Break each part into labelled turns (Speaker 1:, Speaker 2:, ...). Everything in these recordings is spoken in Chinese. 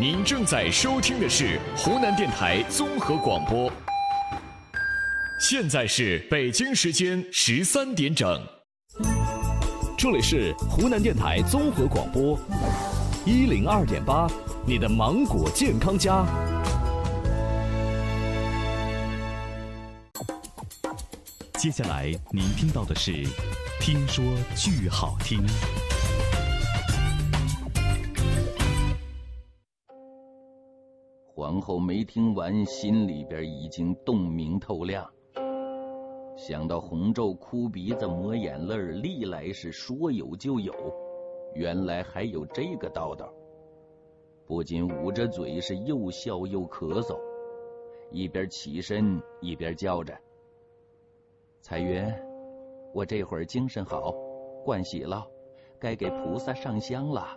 Speaker 1: 您正在收听的是湖南电台综合广播，现在是北京时间13点整，
Speaker 2: 这里是湖南电台综合广播102.8，你的芒果健康家。接下来您听到的是听说剧好听。
Speaker 3: 皇后没听完，心里边已经洞明透亮。想到洪昼哭鼻子抹眼泪，历来是说有就有，原来还有这个道道。不仅捂着嘴是又笑又咳嗽，一边起身一边叫着：彩云，我这会儿精神好，盥洗了，该给菩萨上香了。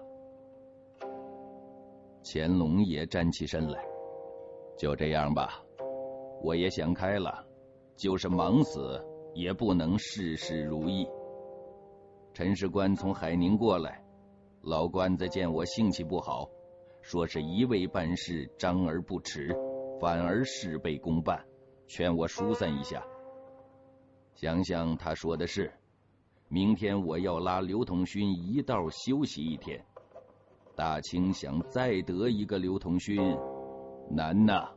Speaker 3: 乾隆也站起身来：就这样吧，我也想开了，就是忙死也不能事事如意。陈士官从海宁过来，老官子见我性气不好，说是一味办事张而不弛，反而事倍功半，劝我疏散一下。想想他说的是，明天我要拉刘统勋一道休息一天。大清想再得一个刘统勋，难呐。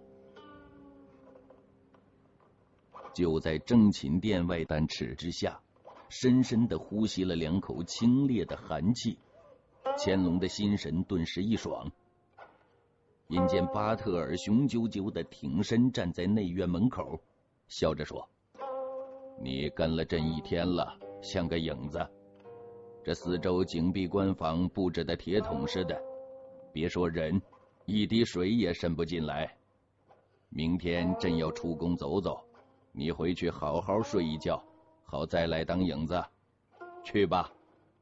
Speaker 3: 就在正寝殿外3尺之下，深深地呼吸了2口清冽的寒气，乾隆的心神顿时一爽。因见巴特尔雄赳赳地挺身站在内院门口，笑着说：你跟了朕1天了，像个影子，这四周紧闭关防，布置的铁桶似的，别说人，一滴水也渗不进来。明天朕要出宫走走，你回去好好睡一觉，好再来当影子，去吧。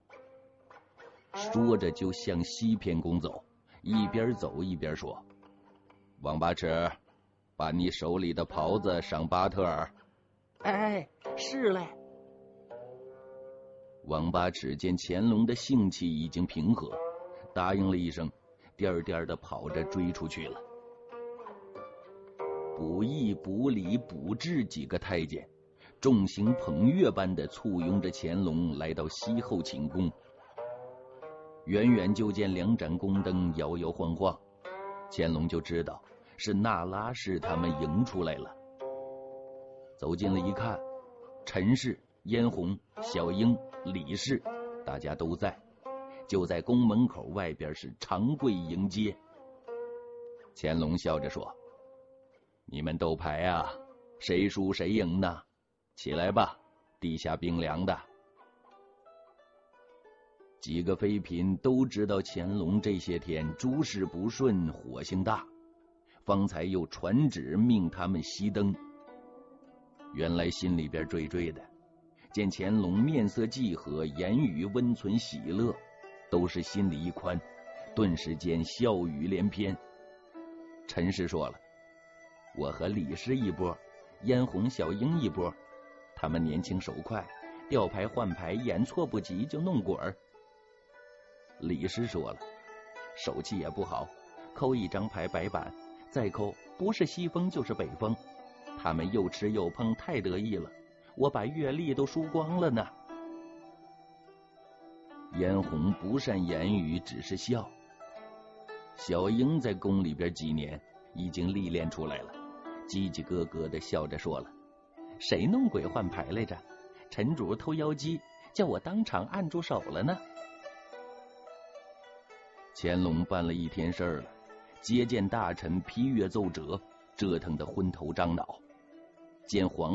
Speaker 3: 说着就向西偏宫走，一边走一边说：王八尺，把你手里的袍子赏巴特尔。
Speaker 4: 哎，是嘞。
Speaker 3: 王八尺见乾隆的性气已经平和，答应了一声，颠颠地跑着追出去了。补义、补礼、补治几个太监，众星捧月般的簇拥着乾隆来到西后寝宫。远远就见2盏宫灯摇摇晃晃，乾隆就知道是那拉氏他们迎出来了。走近了一看，陈氏、嫣红、小英、李氏大家都在，就在宫门口外边是长跪迎接。乾隆笑着说：你们斗牌啊，谁输谁赢呢？起来吧，地下冰凉的。几个妃嫔都知道乾隆这些天诸事不顺，火性大，方才又传旨命他们熄灯。原来心里边惴惴的，见乾隆面色季和，言语温存喜乐，都是心里一宽，顿时间笑语连篇。陈氏说了：我和李氏一波，嫣红、小英一波，他们年轻手快，调牌换牌眼错不及就弄滚儿。李氏说了：手气也不好，抠一张牌白板，再抠不是西风就是北风，他们又吃又碰，太得意了，我把月历都输光了呢。嫣红不善言语，只是笑。小英在宫里边几年，已经历练出来了，叽叽咯咯的笑着说了：谁弄鬼换牌来着？陈主偷妖姬，叫我当场按住手了呢。乾隆办了1天事儿了，接见大臣，批阅奏折，折腾得昏头胀脑。见皇